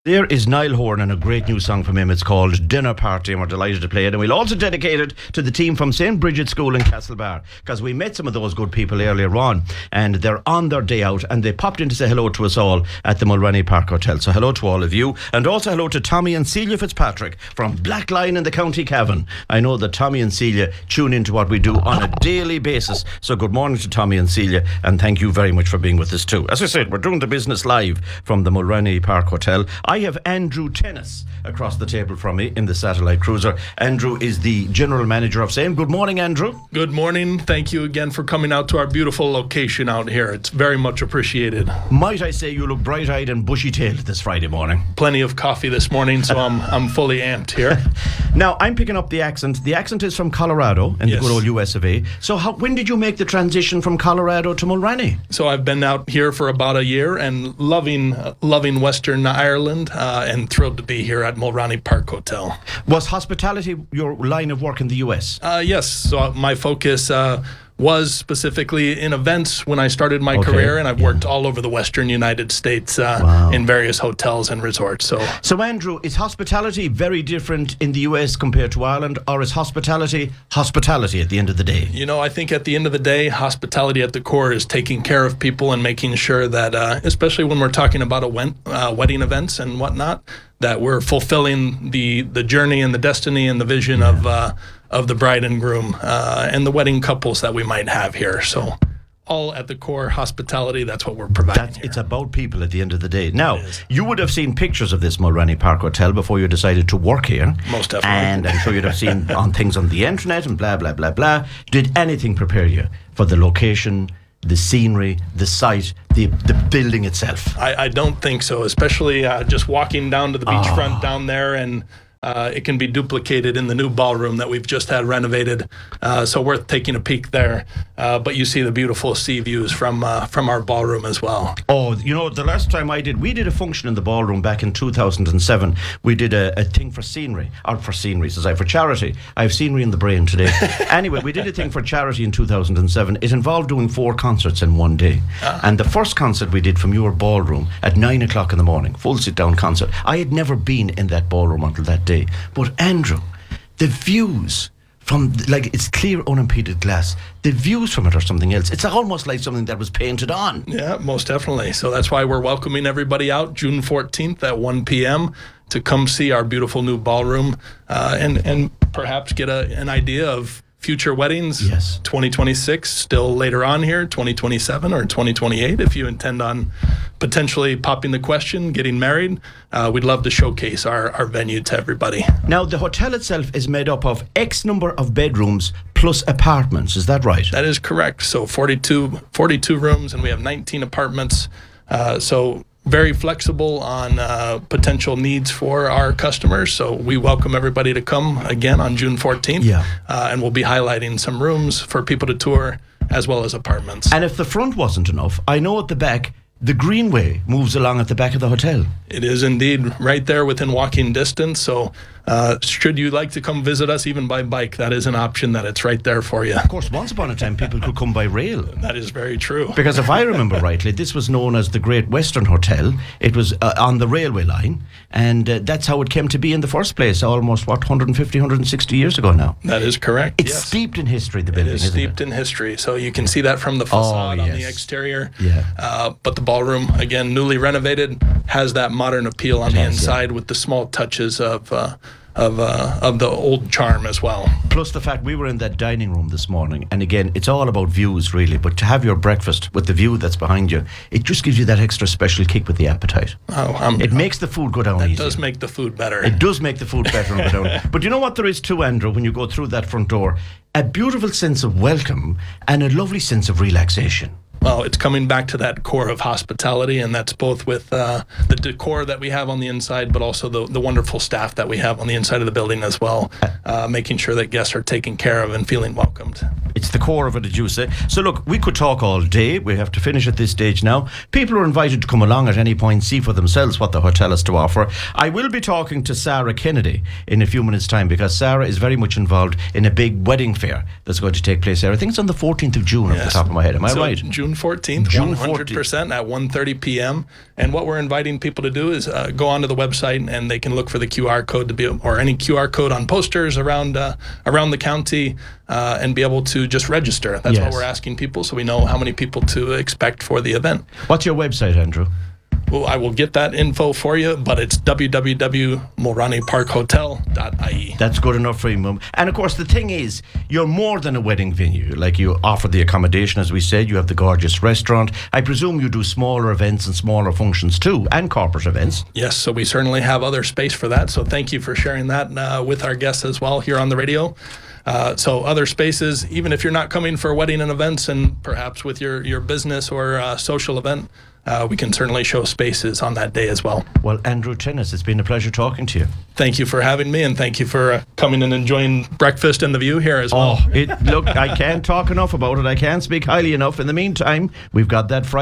There is Niall Horan and a great new song from him. It's called Dinner Party, and we're delighted to play it. And we'll also dedicate it to the team from St. Bridget's School in Castlebar, because we met some of those good people earlier on, and they're on their day out, and they popped in to say hello to us all at the Mulroney Park Hotel. So hello to all of you, and also hello to Tommy and Celia Fitzpatrick from Blackline in the County Cavan. I know that Tommy and Celia tune into what we do on a daily basis. So good morning to Tommy and Celia, and thank you very much for being with us too. As I said, we're doing the business live from the Mulroney Park Hotel. I have Andrew Tennis across the table from me in the satellite cruiser. Andrew is the general manager of SAME. Good morning, Andrew. Good morning. Thank you again for coming out to our beautiful location out here. It's very much appreciated. Might I say you look bright-eyed and bushy-tailed this Friday morning? Plenty of coffee this morning, so I'm fully amped here. Now, I'm picking up the accent. The accent is from Colorado in Yes. the good old US of A. So when did you make the transition from Colorado to Mulroney? So I've been out here for about a year and loving Western Ireland and thrilled to be here at Mulroney Park Hotel. Was hospitality your line of work in the US? Yes, so my focus was specifically in events when I started my career, and I've worked all over the Western United States in various hotels and resorts. So Andrew, is hospitality very different in the US compared to Ireland, or is hospitality at the end of the day? You know, I think at the end of the day, hospitality at the core is taking care of people and making sure that, especially when we're talking about wedding events and whatnot, that we're fulfilling the journey and the destiny and the vision of the bride and groom and the wedding couples that we might have here. So all at the core, hospitality, that's what we're providing here. It's about people at the end of the day. Now, you would have seen pictures of this Mulroney Park Hotel before you decided to work here. Most definitely. And I'm sure you'd have seen on things on the internet and blah, blah, blah, blah. Did anything prepare you for the location, the scenery, the site, the building itself? I don't think so, especially just walking down to the beachfront down there, and it can be duplicated in the new ballroom that we've just had renovated, so worth taking a peek there. But you see the beautiful sea views from our ballroom as well. Oh, you know, the last time we did a function in the ballroom back in 2007. We did a thing for charity. I have scenery in the brain today. Anyway, we did a thing for charity in 2007. It involved doing 4 concerts in one day. And the first concert we did from your ballroom at 9 o'clock in the morning, full sit-down concert. I had never been in that ballroom until that day. But Andrew, the views from, like, it's clear unimpeded glass. The views from it are something else. It's almost like something that was painted on. Yeah, most definitely. So that's why we're welcoming everybody out June 14th at 1 p.m. to come see our beautiful new ballroom and perhaps get an idea of future weddings. Yes. 2026, still later on here, 2027 or 2028, if you intend on potentially popping the question, getting married. We'd love to showcase our venue to everybody. Now, the hotel itself is made up of X number of bedrooms plus apartments. Is that right? That is correct. So 42 rooms, and we have 19 apartments. So very flexible on potential needs for our customers. So we welcome everybody to come again on June 14th. Yeah. And we'll be highlighting some rooms for people to tour as well as apartments. And if the front wasn't enough, I know at the back, the Greenway moves along at the back of the hotel. It is indeed right there within walking distance. So should you like to come visit us even by bike, that is an option, that it's right there for you. Of course, once upon a time, people could come by rail. That is very true. Because if I remember rightly, this was known as the Great Western Hotel. It was on the railway line, and that's how it came to be in the first place, almost, 150, 160 years ago now. That is correct. It's steeped in history, the building, isn't it? It is steeped in history. So you can see that from the facade on the exterior. Yeah. But the ballroom, again, newly renovated, has that modern appeal on the inside with the small touches of the old charm as well. Plus the fact we were in that dining room this morning, and again, it's all about views really, but to have your breakfast with the view that's behind you, it just gives you that extra special kick with the appetite. It makes the food go down easier. It does make the food better. It does make the food better and go down. But you know what there is too, Andrew, when you go through that front door? A beautiful sense of welcome and a lovely sense of relaxation. Well, it's coming back to that core of hospitality, and that's both with the decor that we have on the inside, but also the wonderful staff that we have on the inside of the building as well, making sure that guests are taken care of and feeling welcomed. It's the core of it, as you say. So look, we could talk all day. We have to finish at this stage now. People are invited to come along at any point, see for themselves what the hotel has to offer. I will be talking to Sarah Kennedy in a few minutes' time, because Sarah is very much involved in a big wedding fair that's going to take place there. I think it's on the 14th of June off the top of my head. Am I right? June 14th, June 100% at 1:30 p.m. And what we're inviting people to do is go onto the website, and they can look for the QR code to be, or any QR code on posters around the county, and be able to just register. That's what we're asking people, so we know how many people to expect for the event. What's your website, Andrew? Well, I will get that info for you, but it's www.mulroneyparkhotel.ie. That's good enough for you, Mum. And of course, the thing is, you're more than a wedding venue. Like, you offer the accommodation, as we said. You have the gorgeous restaurant. I presume you do smaller events and smaller functions too, and corporate events. Yes, so we certainly have other space for that. So thank you for sharing that with our guests as well here on the radio. So other spaces, even if you're not coming for wedding and events, and perhaps with your business or social event, we can certainly show spaces on that day as well. Well, Andrew Tennis, it's been a pleasure talking to you. Thank you for having me, and thank you for coming and enjoying breakfast and the view here as well. Look, I can't talk enough about it. I can't speak highly enough. In the meantime, we've got that Friday